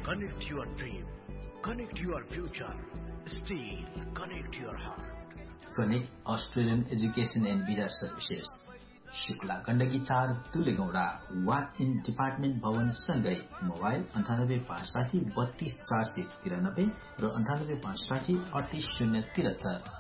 Connect your dream. Connect your future. Steel. Connect your heart. Connect Australian Education and Visa Services. Shukla Gandaki 4 तुलेगौडा वा in department भवन सँगै mobile 9856 32 493 र 9856 38073।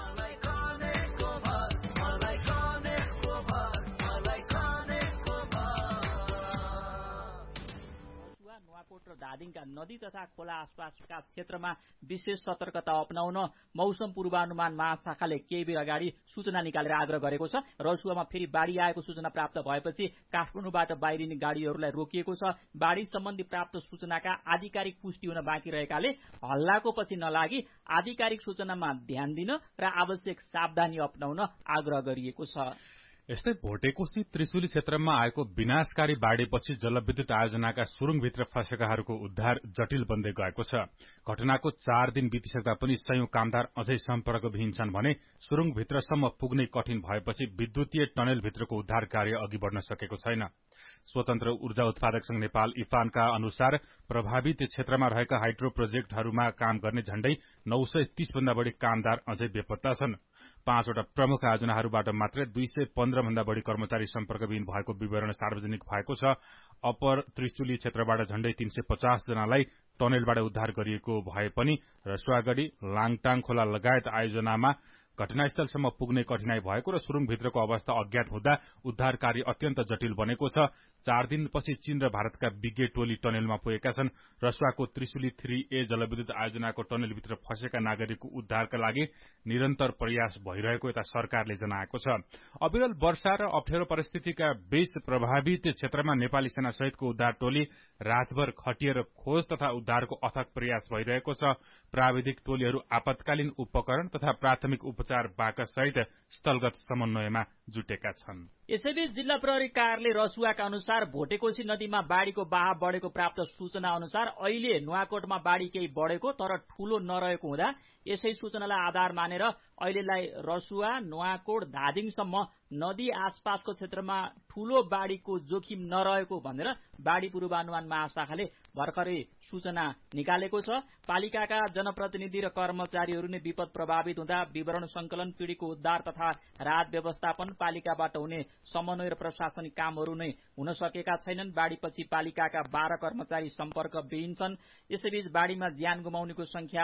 र धादिङका नदी तथा खोला आसपासका क्षेत्रमा विशेष सतर्कता अपनाउन मौसम पूर्वानुमान महाशाखाले केही बेर अगाडि सूचना निकालेर आग्रह गरेको छ। रसुवामा फेरि बाढी आएको सूचना प्राप्त भएपछि काठमाडौँबाट बाहिरिने गाडीहरूलाई रोकिएको छ। बाढी सम्बन्धी प्राप्त सूचनाका आधिकारिक पुष्टि हुन बाँकी रहेकाले हल्लाको पछि नलागी आधिकारिक सूचनामा ध्यान दिन र आवश्यक सावधानी अपनाउन आग्रह गरिएको छ। यस्तै भोटेकोशी त्रिशुली क्षेत्रमा आएको विनाशकारी बाढीपछि जलविद्युत आयोजनाका सुरुङभित्र फँसेकाहरूको उद्धार जटिल बन्दै गएको छ। घटनाको 4 दिन बितिसक्दा पनि सयौं कामदार अझै सम्पर्कविहीन छन् भने सुरुङभित्रसम्म पुग्नै कठिन भएपछि विद्युतीय टनेलभित्रको उद्धार कार्य अघि बढ्न सकेको छैन। स्वतन्त्र ऊर्जा उत्पादक संघ नेपाल इफानका अनुसार प्रभावित क्षेत्रमा रहेका हाइड्रो प्रोजेक्टहरूमा काम गर्ने झण्डै 930 भन्दा बढी कामदार अझै बेपत्ता छन्। 5 वटा प्रमुख आयोजनाहरूबाट मात्रै 215 भन्दा बढी कर्मचारी सम्पर्कविहीन भएको विवरण सार्वजनिक भएको छ। अप्पर त्रिशुली क्षेत्रबाट झण्डै 350 जनालाई टनेलबाट उद्धार गरिएको भए पनि रसुवागढी लाङटाङ खोला लगायत आयोजनामा घटनास्थलसम्म पुग्ने कठिनाई भएको र सुरुङभित्रको अवस्था अज्ञात हुँदा उद्धार कार्य अत्यन्त जटिल बनेको छ। 4 दिनपछि चीन र भारतका विज्ञ टोली टनेलमा पुगेका छन्। रसुवाको त्रिशुली 3A जलविद्युत आयोजनाको टनेलभित्र फँसेका नागरिकको उद्धारका लागि निरन्तर प्रयास भइरहेको यता सरकारले जनाएको छ। अविरल वर्षा र अप्ठ्यारो परिस्थितिका बीच प्रभावित क्षेत्रमा नेपाली सेना सहितको उद्धार टोली रातभर खटिएर खोज तथा उद्धारको अथक प्रयास भइरहेको छ। प्राविधिक टोलीहरू आपतकालीन उपकरण तथा प्राथमिक उपचार बाकस सहित स्थलगत समन्वयमा जुटेका छन्। यसैबीच जिल्ला प्रहरी कार्यालय रसुवाका अनुसार भोटेकोशी नदीमा बाढीको बहाव बढेको प्राप्त सूचना अनुसार अहिले नुवाकोटमा बाढी केही बढेको तर ठूलो नरहेको हुँदा यसै सूचनालाई आधार मानेर अहिलेलाई रसुवा नुवाकोट धादिङसम्म नदी आसपासको क्षेत्रमा ठूलो बाढीको जोखिम नरहेको भनेर बाढी पूर्वानुमान महाशाखाले भर्खरै सूचना निकालेको छ। पालिकाका जनप्रतिनिधि र कर्मचारीहरू नै विपद प्रभावित हुँदा विवरण संकलन, पीडितको उद्धार तथा राहत व्यवस्थापन, पालिकाबाट हुने समन्वय र प्रशासनिक कामहरू नै हुन सकेका छैनन्। बाढीपछि पालिकाका 12 कर्मचारी सम्पर्कविहीन छन्। यसैबीच बाढीमा ज्यान गुमाउनेको संख्या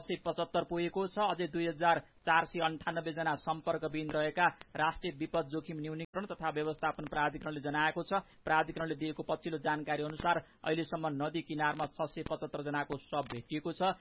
675 पुगेको छ। अझै 2498 जना सम्पर्कविहीन रहेका राष्ट्रिय विपद जोखिम न्यूनीकरण तथा व्यवस्थापन प्राधिकरणले जनाएको छ। प्राधिकरणले दिएको पछिल्लो जानकारी अनुसार अहिलेसम्म नदी किनारमा 675 जनाको शव भेटिएको छ।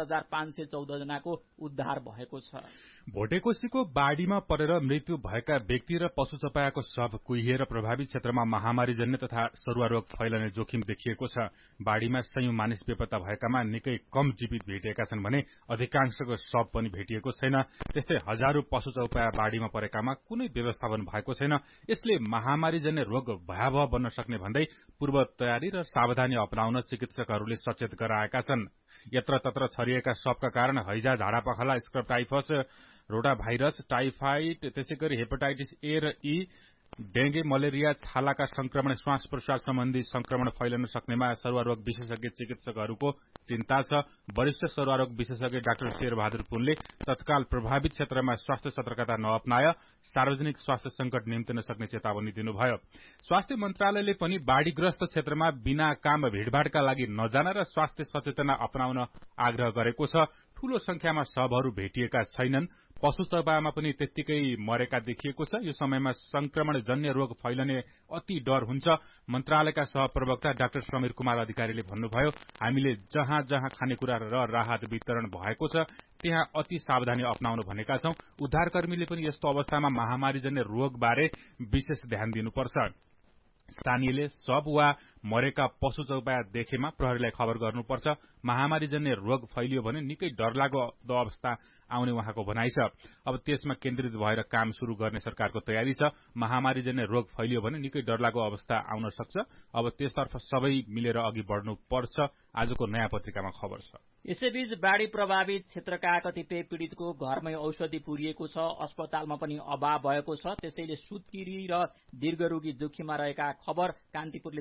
7514 जनाको उद्धार भएको छ। भोटेकोशीको बाढीमा परेर मृत्यु भएका व्यक्ति र पशु चपायाको शव कुहिएर प्रभावित क्षेत्रमा महामारीजन्य तथा सरुवा रोग फैलने जोखिम देखिएको छ। बाढीमा सयौं मानिस बेपत्ता भएकामा निकै कम जीवित भेटिएका छन् भने अधिकांशको शव पनि भेटिएको छैन। त्यस्तै हजारौं पशु चौपाया बाढीमा परेकामा कुनै व्यवस्थापन भएको छैन। यसले महामारीजन्य रोग भयावह बन्न सक्ने भन्दै पूर्व तयारी र सावधानी अपनाउन चिकित्सकहरूले सचेत गराएका छन्। यत्रतत्र छरिएका शवका कारण हैजा, झाडा पखाला, स्क्रब टाइफस, रोटा भाइरस, टाइफाइड, त्यसैगरी हेपाटाइटिस ए र ई, डेंगे, मलेरिया, छालाका संक्रमण, श्वास प्रश्वास सम्बन्धी संक्रमण फैलन सक्नेमा सरुवारोग विशेषज्ञ चिकित्सकहरूको चिन्ता छ। वरिष्ठ सरुवारोग विशेषज्ञ डाक्टर शेरबहादुर पुनले तत्काल प्रभावित क्षेत्रमा स्वास्थ्य सतर्कता नअपनाय सार्वजनिक स्वास्थ्य संकट निम्तिन सक्ने चेतावनी दिनुभयो। स्वास्थ्य मन्त्रालयले पनि बाढीग्रस्त क्षेत्रमा बिना काम भीड़भाड़का लागि नजान र स्वास्थ्य सचेतना अपनाउन आग्रह गरेको छ। ठूलो संख्यामा शवहरू भेटिएका छैनन्। पशु चौपायामा पनि त्यत्तिकै मरेका देखिएको छ। यो समयमा संक्रमणजन्य रोग फैलने अति डर हुन्छ। मन्त्रालयका सहप्रवक्ता डाक्टर समीर कुमार अधिकारीले भन्नुभयो, हामीले जहाँ जहाँ खानेकुरा र राहत वितरण भएको छ त्यहाँ अति सावधानी अपनाउनु भनेका छौं। उद्धारकर्मीले पनि यस्तो अवस्थामा महामारीजन्य रोगबारे विशेष ध्यान दिनुपर्छ। स्थानीयले शव वा मरेका पशु चौपाया देखेमा प्रहरीलाई खबर गर्नुपर्छ। महामारीजन्य रोग फैलियो भने निकै डरलाग्दो अवस्था आउने उहाँको भनाइ छ। अब त्यसमा केन्द्रित भएर काम शुरू गर्ने सरकारको तयारी छ। महामारीजन्य रोग फैलियो भने निकै डरलाग्दो अवस्था आउन सक्छ। अब त्यसतर्फ सबै मिलेर अघि बढ्नुपर्छ। आजको नयाँ पत्रिकामा खबर छ। यसैबीच बाढी प्रभावित क्षेत्रका कतिपय पीड़ितको घरमै औषधि पुरिएको छ। अस्पतालमा पनि अभाव भएको छ। त्यसैले सुत्केरी र दीर्घरोगी जोखिममा रहेका खबर कान्तिपुरले छापेको छ।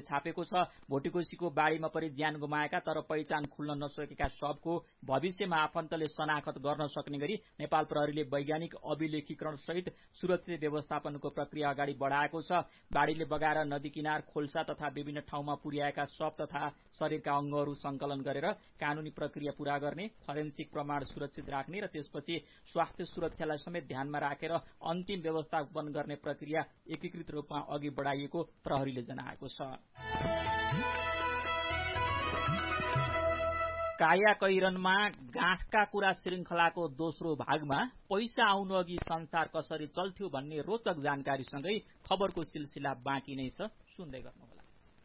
छ। भोटेकोसीको बाढीमा परि ज्यान गुमाएका तर पहिचान खुल्न नसकेका शवको भविष्यमा आफन्तले शनाखत गर्न सक्ने गरी नेपाल प्रहरीले वैज्ञानिक अभिलेखीकरण सहित सुरक्षित व्यवस्थापनको प्रक्रिया अगाडि बढाएको छ। बाढीले बगाएर नदी किनार, खोल्सा तथा विभिन्न ठाउँमा पुर्याएका शव तथा शरीरका अंगहरू संकलन गरेर कानूनी प्रक्रिया पूरा गर्ने, फरेन्सिक प्रमाण सुरक्षित राख्ने र त्यसपछि स्वास्थ्य सुरक्षालाई समेत ध्यानमा राखेर अन्तिम व्यवस्थापन गर्ने प्रक्रिया एकीकृत रूपमा अघि बढाइएको प्रहरीले जनाएको छ। कायाकैरनमा गाँठका कुरा श्रृंखलाको दोस्रो भागमा पैसा आउनु अघि संसार कसरी चल्थ्यो भन्ने रोचक जानकारीसँगै खबरको सिलसिला बाँकी नै छ, सुन्दै गर्नुहोला।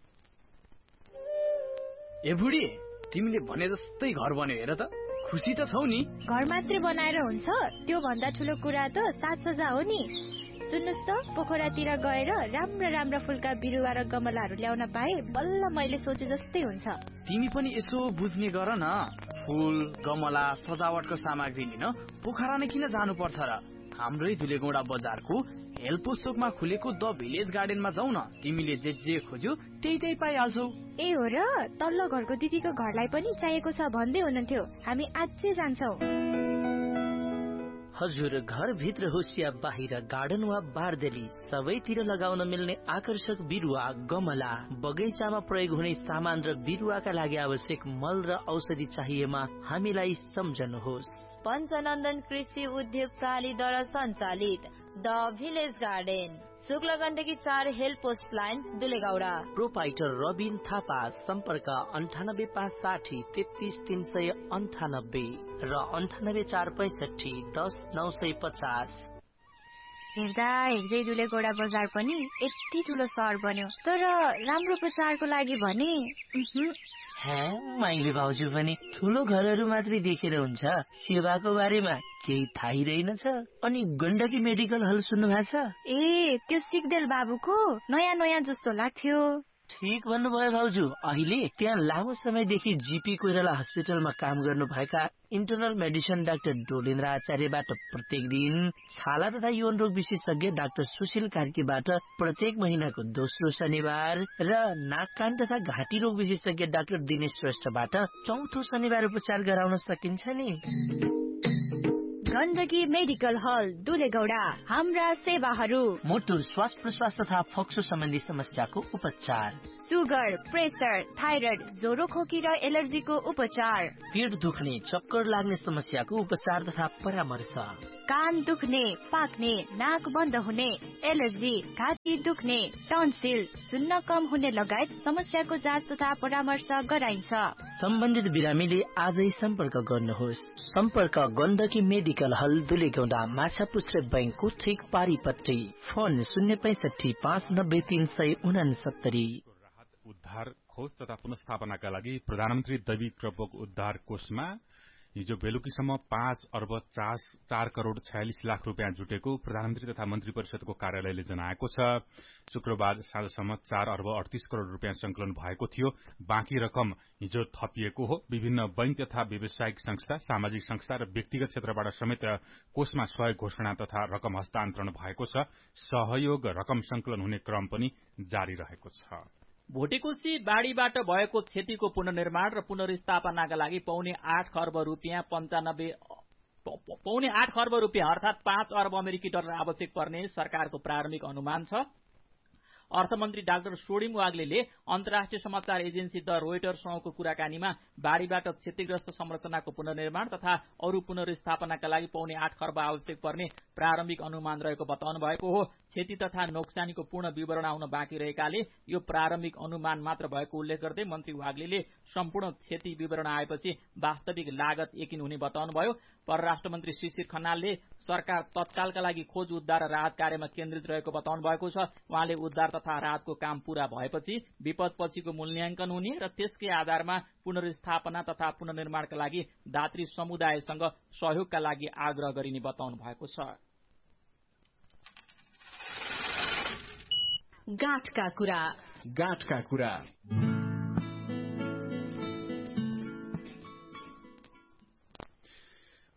ए बुढी, तिमीले भने जस्तै घर बन्यो हेर त, खुसी त छौ नि? घर मात्रै बनाएर हुन्छ? त्यो भन्दा ठुलो कुरा त साजसज्जा हो नि। सुन्नुस् त, पोखरातिर गएर राम्रा फुलका बिरुवा र गमलाहरू ल्याउन पाए बल्ल मैले सोचे जस्तै हुन्छ। तिमी पनि यसो बुझ्ने गर न, फूल, गमला, सजावटको सामग्री लिन पोखरा नै किन जानु पर्छ र? हाम्रै धुलेगौडा बजारको हेल्पोसोकमा खुलेको द भिलेज गार्डनमा जाऊ न, तिमीले जे खोज्यो त्यही पाइहाल्छौ। ए हो र, तल्लो घरको दिदीको घरलाई पनि चाहिएको छ भन्दै हुनुहुन्थ्यो, हामी आजै जान्छौँ। हजुर, घर भित्र होस् या बाहिर, गार्डन वा बारदेली, सबैतिर लगाउन मिल्ने आकर्षक बिरुवा, गमला, बगैँचामा प्रयोग हुने सामान र बिरुवाका लागि आवश्यक मल र औषधि चाहिएमा हामीलाई सम्झनुहोस्। पञ्चनन्दन कृषि उद्योग प्रणालीद्वारा सञ्चालित the village garden, Shukla Gandaki 4 help post line, दुलेगौडा। Proprietor Rabin Thapa, सम्पर्क 9856 33398 र 9845 10950। हेर्दा हेर्दै दुलेगौडा बजार पनि यति ठुलो सहर बन्यो, तर राम्रो प्रचारको लागि भने माइली भाउजू पनि ठुलो घरहरू मात्रै देखेर हुन्छ, सेवाको बारेमा केही थाहै रहेनछ। अनि गण्डकी मेडिकल हल सुन्नु भएको छ? ए, त्यो सिग्देल बाबुको नयाँ जस्तो लाग्थ्यो। ठिक भन्नुभयो भाउजू, अहिले त्यहाँ लामो समयदेखि जीपी कोइराला हस्पिटलमा काम गर्नु भएका इन्टरनल मेडिसिन डाक्टर डोलेन्द्र आचार्यबाट प्रत्येक दिन, छाला तथा यौन रोग विशेषज्ञ डाक्टर सुशील कार्कीबाट प्रत्येक महिनाको दोस्रो शनिबार र नाक कान तथा घाँटी रोग विशेषज्ञ डाक्टर दिनेश श्रेष्ठबाट चौथो शनिबार उपचार गराउन सकिन्छ नि। गण्डकी मेडिकल हल, दुलेगौडा। हाम्रा सेवाहरू: मुटु, श्वास प्रश्वास तथा फोक्सो सम्बन्धी समस्याको उपचार, सुगर, प्रेसर, थाइरोइड, ज्वरो खोकी र एलर्जीको उपचार, पेट दुख्ने, चक्कर लाग्ने समस्याको उपचार तथा परामर्श, कान दुख्ने, पाक्ने, नाक बन्द हुने, एलर्जी, घाँटी दुख्ने, टन्सिल, सुन्न कम हुने लगायत समस्याको जाँच तथा परामर्श गराइन्छ। सम्बन्धित बिरामीले आजै सम्पर्क गर्नुहोस्। सम्पर्क गण्डकी मेडिकल हल, दुलेगौडा, माछापुच्छ्रे बैंकको ठिक पारिपट्टि। फोन 065 590 369। उद्धार, खोज तथा पुनस्थापनाका लागि प्रधानमन्त्री दैवी प्रभोग उद्धार कोषमा हिजो बेलुकीसम्म 5 अर्ब 4 करोड़ 46 लाख रुपियाँ जुटेको प्रधानमन्त्री तथा मन्त्री परिषदको कार्यालयले जनाएको छ। शुक्रबार साँझसम्म 4 अर्ब 38 करोड़ रुपियाँ संकलन भएको थियो। बाँकी रकम हिजो थपिएको हो। विभिन्न बैंक तथा व्यावसायिक संस्था, सामाजिक संस्था र व्यक्तिगत क्षेत्रबाट समेत कोषमा सहयोग घोषणा तथा रकम हस्तान्तरण भएको छ। सहयोग रकम संकलन हुने क्रम पनि जारी रहेको छ। भोटेकोशी बाढीबाट भएको क्षतिको पुनर्निर्माण र पुनर्स्थापनाका लागि पौने 8 खर्ब रुपियाँ अर्थात 5 अर्ब अमेरिकी डलर आवश्यक पर्ने सरकारको प्रारम्भिक अनुमान छ। अर्थमन्त्री डाक्टर सोडिम वाग्लेले अन्तर्राष्ट्रिय समाचार एजेन्सी द रोइटर्ससँगको कुराकानीमा बाढीबाट क्षतिग्रस्त संरचनाको पुनर्निर्माण तथा अरू पुनर्स्थापनाका लागि पौने 8 खर्ब आवश्यक पर्ने प्रारम्भिक अनुमान रहेको बताउनु भएको हो। क्षति तथा नोक्सानीको पूर्ण विवरण आउन बाँकी रहेकाले यो प्रारम्भिक अनुमान मात्र भएको उल्लेख गर्दै मन्त्री वाग्लेले सम्पूर्ण क्षति विवरण आएपछि वास्तविक लागत यकिन हुने बताउनुभयो। परराष्ट्र मन्त्री शिशिर खनालले सरकार तत्कालका लागि खोज, उद्धार र राहत कार्यमा केन्द्रित रहेको बताउनु भएको छ। उहाँले उद्धार तथा राहतको काम पूरा भएपछि विपदपछिको मूल्याङ्कन हुने र त्यसकै आधारमा पुनर्स्थापना तथा पुनर्निर्माणका लागि दात्री समुदायसँग सहयोगका लागि आग्रह गरिने बताउनु भएको छ। गाँठका कुरा।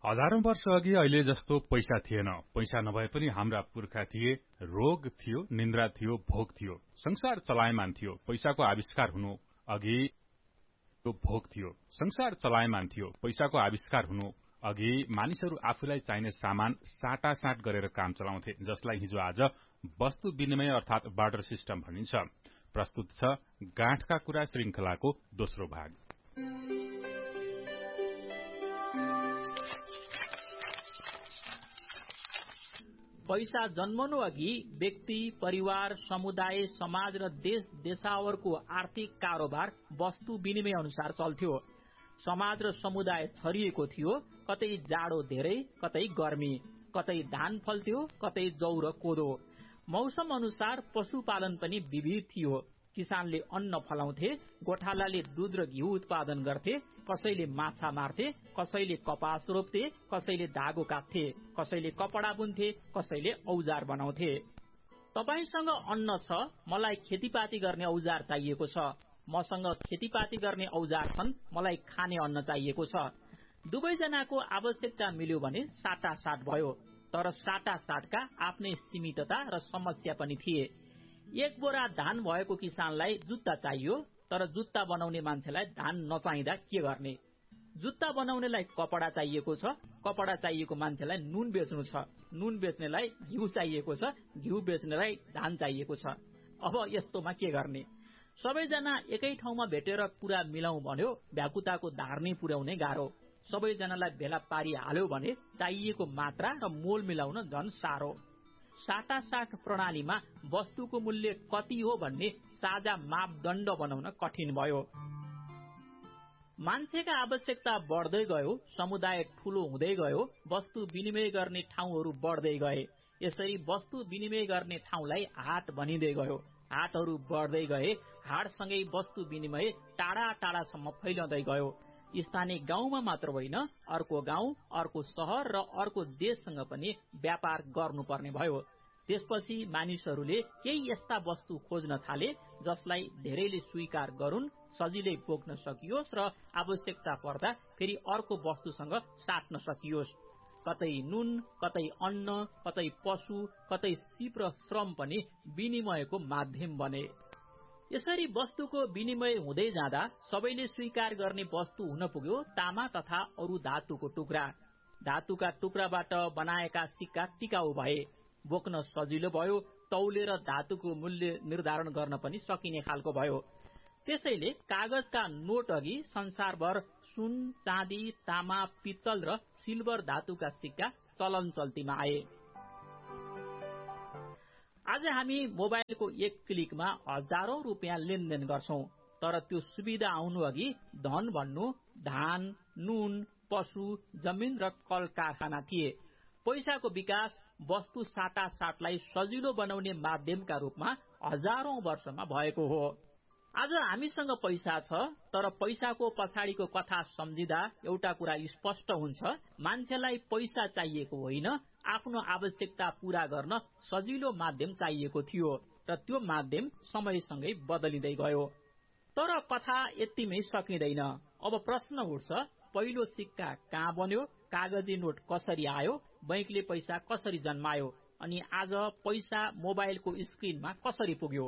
हजारौं वर्ष अघि अहिले जस्तो पैसा थिएन। पैसा नभए पनि हाम्रा पुर्खा थिए। रोग थियो, निन्द्रा थियो, भोग थियो। संसार चलायमान थियो। पैसाको आविष्कार हुनु अघि भोग थियो। संसार चलायमान थियो। पैसाको आविष्कार हुनु अघि मानिसहरू आफूलाई चाहिने सामान साटासाट गरेर काम चलाउँथे, जसलाई हिजो आज वस्तु विनिमय अर्थात बार्टर सिस्टम भनिन्छ। प्रस्तुत छ गाँठका कुरा श्रृंखलाको दोस्रो भाग। पैसा जन्मनु अघि व्यक्ति, परिवार, समुदाय, समाज र देश देशावरको आर्थिक कारोबार वस्तु विनिमय अनुसार चल्थ्यो। समाज र समुदाय छरिएको थियो। कतै जाडो धेरै, कतै गर्मी, कतै धान फल्थ्यो, कतै जौ र कोदो। मौसम अनुसार पशुपालन पनि विविध थियो। किसानले अन्न फलाउँथे, गोठालाले दूध र घिउ उत्पादन गर्थे, कसैले माछा मार्थे, कसैले कपास रोप्थे, कसैले धागो काट्थे, कसैले कपडा बुन्थे, कसैले औजार बनाउँथे। तपाईसँग अन्न छ, मलाई खेतीपाती गर्ने औजार चाहिएको छ। मसँग खेतीपाती गर्ने औजार छन्, मलाई खाने अन्न चाहिएको छ। दुवैजनाको आवश्यकता मिल्यो भने साटासाट भयो। तर साटासाटका आफ्नै सीमितता र समस्या पनि थिए। एक बोरा धान भएको किसानलाई जुत्ता चाहियो, तर जुत्ता बनाउने मान्छेलाई धान नचाहिँदा के गर्ने? जुत्ता बनाउनेलाई कपडा चाहिएको छ, कपडा चाहिएको मान्छेलाई नुन बेच्नु छ, नुन बेच्नेलाई घिउ चाहिएको छ, घिउ बेच्नेलाई धान चाहिएको छ। अब यस्तोमा के गर्ने? सबैजना एकै ठाउँमा भेटेर कुरा मिलाउँ भन्यो भ्याकुताको धार नै पुर्याउनै गाह्रो। सबैजनालाई भेला पारी हाल्यो भने चाहिएको मात्रा र मोल मिलाउन झन् साह्रो। साटासाट प्रणालीमा वस्तुको मूल्य कति हो भन्ने साझा मापदण्ड बनाउन कठिन भयो। मान्छेका आवश्यकता बढ्दै गयो, समुदाय ठूलो हुँदै गयो, वस्तु विनिमय गर्ने ठाउँहरू बढ्दै गए। यसरी वस्तु विनिमय गर्ने ठाउँलाई हाट भनिँदै गयो। हाटहरू बढ्दै गए, हाटसँगै वस्तु विनिमय टाढा टाढासम्म फैलदै गयो। स्थानीय गाउँमा मात्र होइन, अर्को गाउँ, अर्को शहर र अर्को देशसँग पनि व्यापार गर्नुपर्ने भयो। त्यसपछि मानिसहरूले केही यस्ता वस्तु खोज्न थाले जसलाई धेरैले स्वीकार गरून्, सजिलै बोक्न सकियोस् र आवश्यकता पर्दा फेरि अर्को वस्तुसँग साट्न सकियोस्। कतै नुन, कतै अन्न, कतै पशु, कतै सिप र श्रम पनि विनिमयको माध्यम बने। यसरी वस्तुको विनिमय हुँदै जाँदा सबैले स्वीकार गर्ने वस्तु हुन पुग्यो तामा तथा अरू धातुको टुक्रा। धातुका टुक्राबाट बनाएका सिक्का टिकाउ भए, बोक्न सजिलो भयो, तौलेर धातुको मूल्य निर्धारण गर्न पनि सकिने खालको भयो। त्यसैले कागजका नोट अघि संसारभर सुन, चाँदी, तामा, पित्तल र सिल्भर धातुका सिक्का चलन चल्तीमा आए। आज हामी मोबाइलको एक क्लिकमा हजारौं रुपियाँ लेनदेन गर्छौं। तर त्यो सुविधा आउनु अघि धन भन्नु धान, नुन, पशु, जमिन र कल कारखाना थिए। पैसाको विकास वस्तु साटासाटलाई सजिलो बनाउने माध्यमका रूपमा हजारौं वर्षमा भएको हो। आज हामीसँग पैसा छ, तर पैसाको पछाडिको कथा सम्झिँदा एउटा कुरा स्पष्ट हुन्छ, मान्छेलाई पैसा चाहिएको होइन, आफ्नो आवश्यकता पूरा गर्न सजिलो माध्यम चाहिएको थियो र त्यो माध्यम समयसँगै बदलिँदै गयो। तर कथा यतिमै सकिँदैन। अब प्रश्न उठ्छ, पहिलो सिक्का कहाँ बन्यो, कागजी नोट कसरी आयो, बैंकले पैसा कसरी जन्मायो, अनि आज पैसा मोबाइलको स्क्रिनमा कसरी पुग्यो?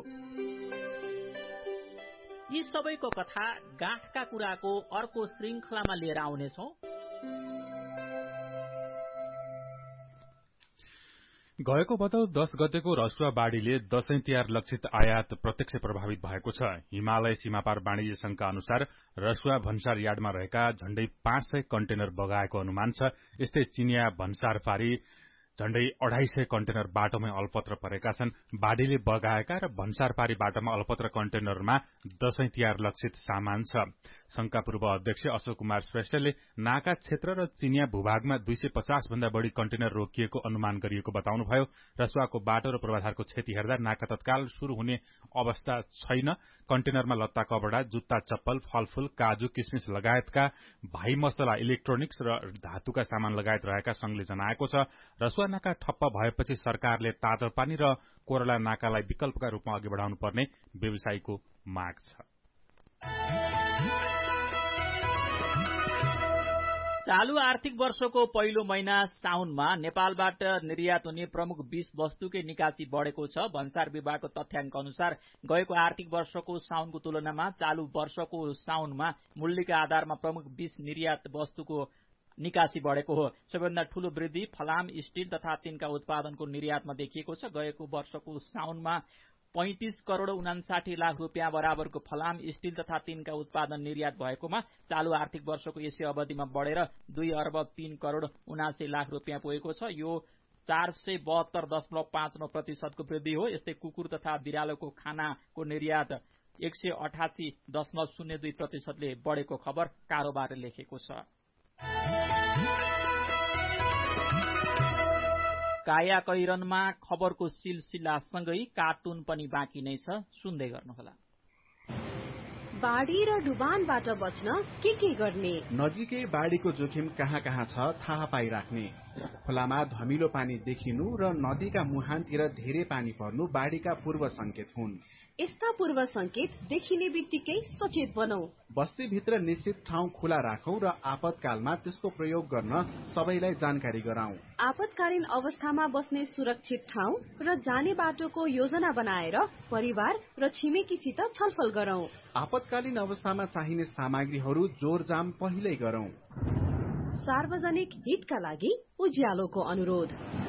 यी सबैको कथा गाँठका कुराको अर्को श्रृंखलामा लिएर आउनेछौं। गएको भदौ 10 गतेको रसुवा बाढ़ीले दशैं तिहार लक्षित आयात प्रत्यक्ष प्रभावित भएको छ। हिमालय सीमापार वाणिज्य संघका अनुसार रसुवा भन्सार यार्डमा रहेका झण्डै 500 कन्टेनर बगाएको अनुमान छ। यस्तै चिनिया भन्सार पारी झण्डै 250 कन्टेनर बाटोमै अलपत्र परेका छन्। बाढ़ीले बगाएका र भन्सार पारी बाटोमा अलपत्र कन्टेनरमा दशैं तिहार लक्षित सामान छ। संघका पूर्व अध्यक्ष अशोक कुमार श्रेष्ठले नाका क्षेत्र र चिनिया भूभागमा 250 भन्दा बढ़ी कन्टेनर रोकिएको अनुमान गरिएको बताउनुभयो। रसुवाको बाटो र पूर्वाधारको क्षति हेर्दा नाका तत्काल शुरू हुने अवस्था छैन। कन्टेनरमा लत्ता कपडा, जुत्ता, चप्पल, फलफूल, काजु, किसमिस लगायतका भाइ मसला, इलेक्ट्रोनिक्स र धातुका सामान लगायत रहेका संघले जनाएको छ। रसुवा नाका ठप्प भएपछि सरकारले तातोपानी र कोरला नाकालाई विकल्पका रूपमा अघि बढाउनु पर्ने व्यवसायीको माग छ। चालू आर्थिक वर्षको पहिलो महिना साउनमा नेपालबाट निर्यात हुने प्रमुख 20 वस्तुकै निकासी बढ़ेको छ। भन्सार विभागको तथ्याङ्क अनुसार गएको आर्थिक वर्षको साउनको तुलनामा चालू वर्षको साउनमा मूल्यका आधारमा प्रमुख 20 निर्यात वस्तुको निकासी बढ़ेको हो। सबैभन्दा ठूलो वृद्धि फलाम, स्टील तथा तिनका उत्पादनको निर्यातमा देखिएको छ। गएको वर्षको साउनमा 35 करोड़ 59 लाख रुपियाँ बराबरको फलाम, स्टील तथा तिनका उत्पादन निर्यात भएकोमा चालू आर्थिक वर्षको यसै अवधिमा बढ़ेर 2 अर्ब 3 करोड़ 79 लाख रुपियाँ पुगेको छ। यो 472.59% वृद्धि हो। यस्तै कुकुर तथा बिरालोको खानाको निर्यात 188.02% बढ़ेको खबर कारोबारले लेखेको छ। काया कैरनमा खबरको सिलसिलासँगै कार्टुन पनि बाँकी नै छ, सुन्दै गर्नुहोला। बाढी र डुबानबाट बच्न के गर्ने? नजिकै बाढीको जोखिम कहाँ कहाँ छ थाहा पाइराख्ने। खोलामा धमिलो पानी देखिनु र नदीका मुहानतिर धेरै पानी पर्नु बाढीका पूर्व संकेत हुन्। यस्ता पूर्व संकेत देखिने बित्तिकै सचेत बनौ। बस्तीभित्र निश्चित ठाउँ खुला राखौं र आपतकालमा त्यसको प्रयोग गर्न सबैलाई जानकारी गराउँ। आपतकालीन अवस्थामा बस्ने सुरक्षित ठाउँ र जाने बाटोको योजना बनाएर परिवार र छिमेकीसित छलफल गरौं। आपतकालीन अवस्थामा चाहिने सामग्रीहरू जोरजाम पहिल्यै गरौं। सार्वजनिक हितका लागि उज्यालोको अनुरोध।